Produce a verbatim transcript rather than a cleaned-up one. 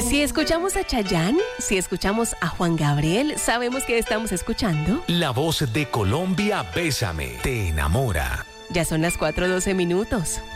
Si escuchamos a Chayanne, si escuchamos a Juan Gabriel, sabemos que estamos escuchando La Voz de Colombia, Bésame, te enamora. Ya son las cuatro doce minutos.